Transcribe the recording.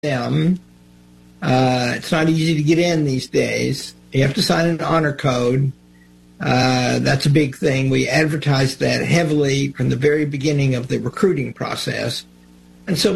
them. It's not easy to get in these days. You have to sign an honor code. That's a big thing. We advertised that heavily from the very beginning of the recruiting process. And so